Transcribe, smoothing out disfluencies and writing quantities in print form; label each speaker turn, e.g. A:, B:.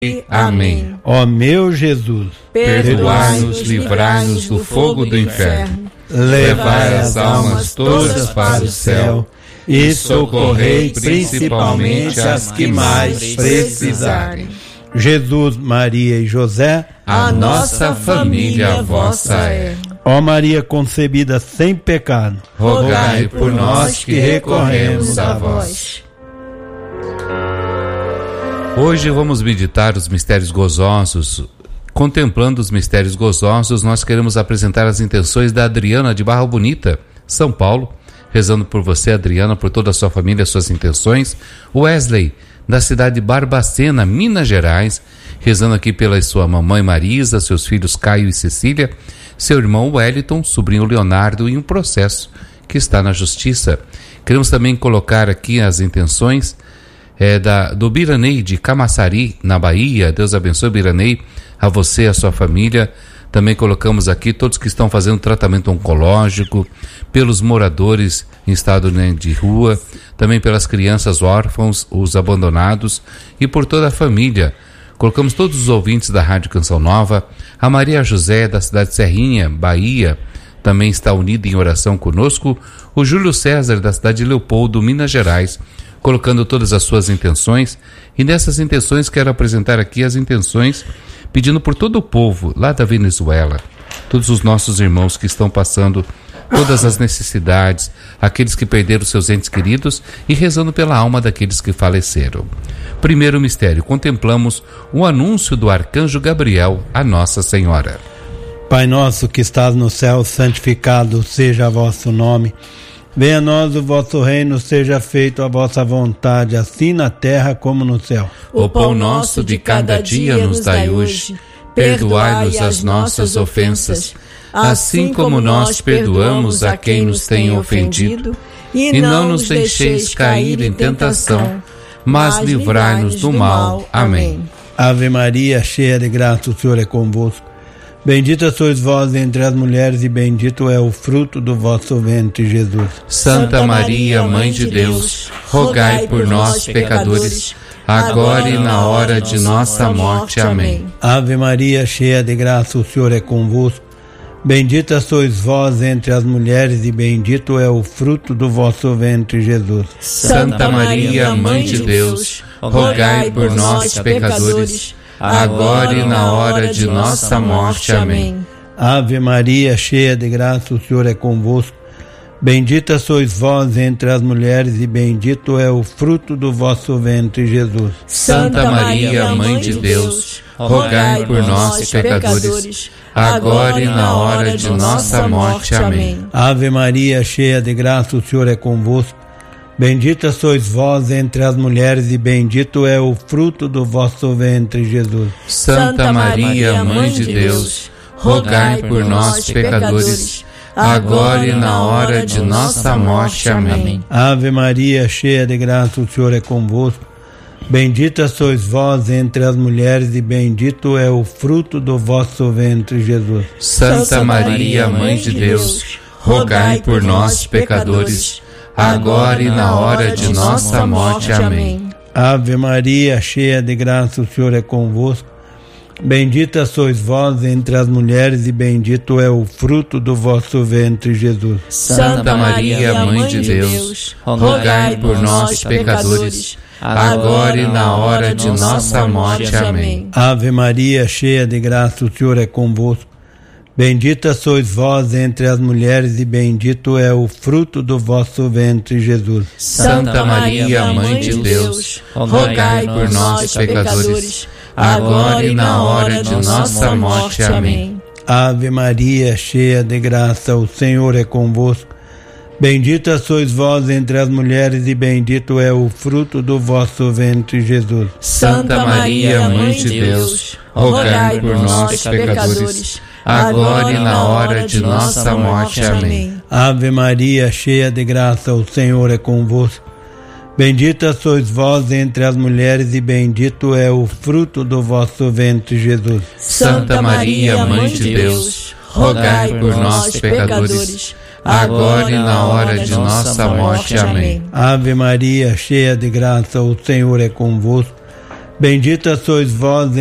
A: Amém.
B: Ó meu Jesus,
A: perdoai-nos, livrai-nos do fogo do inferno, levai as almas todas para o céu e socorrei principalmente as que mais precisarem.
B: Jesus, Maria e José,
A: a nossa família vossa é.
B: Ó Maria concebida sem pecado,
A: rogai por nós que recorremos a vós. Hoje vamos meditar os mistérios gozosos. Contemplando os mistérios gozosos, nós queremos apresentar as intenções da Adriana de Barra Bonita, São Paulo, rezando por você, Adriana, por toda a sua família, suas intenções. Wesley, da cidade de Barbacena, Minas Gerais, rezando aqui pela sua mamãe Marisa, seus filhos Caio e Cecília, seu irmão Wellington, sobrinho Leonardo e um processo que está na justiça. Queremos também colocar aqui as intenções do Biranei de Camaçari, na Bahia. Deus abençoe, Biranei, a você e a sua família. Também colocamos aqui todos que estão fazendo tratamento oncológico, pelos moradores em estado de rua, também pelas crianças órfãos, os abandonados e por toda a família. Colocamos todos os ouvintes da Rádio Canção Nova. A Maria José, da cidade de Serrinha, Bahia, também está unida em oração conosco. O Júlio César, da cidade de Leopoldo, Minas Gerais, colocando todas as suas intenções. E nessas intenções quero apresentar aqui as intenções pedindo por todo o povo lá da Venezuela, todos os nossos irmãos que estão passando todas as necessidades, aqueles que perderam seus entes queridos e rezando pela alma daqueles que faleceram. Primeiro mistério, contemplamos o anúncio do arcanjo Gabriel a Nossa Senhora.
B: Pai nosso que estás no céu, santificado seja vosso nome. Venha a nós o vosso reino, seja feito a vossa vontade, assim na terra como no céu.
A: O pão nosso de cada dia nos dai hoje. Perdoai-nos as nossas ofensas, assim como nós perdoamos a quem nos tem ofendido. E não nos deixeis cair em tentação, mas livrai-nos do mal. Amém.
B: Ave Maria, cheia de graça, o Senhor é convosco. Bendita sois vós entre as mulheres e bendito é o fruto do vosso ventre, Jesus.
A: Santa Maria, Mãe de Deus, rogai por nós, pecadores, agora e na hora de nossa morte. Amém.
B: Ave Maria, cheia de graça, o Senhor é convosco. Bendita sois vós entre as mulheres e bendito é o fruto do vosso ventre, Jesus.
A: Santa Maria, Mãe de Deus, rogai por nós, pecadores, agora e na hora de nossa morte. Amém.
B: Ave Maria, cheia de graça, o Senhor é convosco. Bendita sois vós entre as mulheres e bendito é o fruto do vosso ventre, Jesus.
A: Santa Maria, Mãe de Deus, rogai por nós, pecadores, agora e na hora de nossa morte. Amém.
B: Ave Maria, cheia de graça, o Senhor é convosco. Bendita sois vós entre as mulheres e bendito é o fruto do vosso ventre, Jesus.
A: Santa Maria, Mãe de Deus, rogai por nós, pecadores, agora e na hora de nossa morte. Amém.
B: Ave Maria, cheia de graça, o Senhor é convosco. Bendita sois vós entre as mulheres e bendito é o fruto do vosso ventre, Jesus.
A: Santa Maria, Mãe de Deus, rogai por nós, pecadores, agora e na hora de nossa morte. Amém.
B: Ave Maria, cheia de graça, o Senhor é convosco. Bendita sois vós entre as mulheres e bendito é o fruto do vosso ventre, Jesus.
A: Santa Maria, Mãe de Deus, rogai por nós, pecadores, agora e na hora de nossa morte. Amém.
B: Ave Maria, cheia de graça, o Senhor é convosco. Bendita sois vós entre as mulheres e bendito é o fruto do vosso ventre, Jesus.
A: Santa Maria, Mãe de Deus, rogai por nós, pecadores, agora e na hora de nossa morte. Amém.
B: Ave Maria, cheia de graça, o Senhor é convosco. Bendita sois vós entre as mulheres e bendito é o fruto do vosso ventre, Jesus.
A: Santa Maria, Mãe de Deus, rogai por nós, pecadores, agora e na hora de nossa morte. Amém.
B: Ave Maria, cheia de graça, o Senhor é convosco. Bendita sois vós entre as mulheres e bendito é o fruto do vosso ventre, Jesus.
A: Santa Maria, Mãe de Deus, rogai por nós, pecadores, agora e na hora de nossa morte. Amém.
B: Ave Maria, cheia de graça, o Senhor é convosco. Bendita sois vós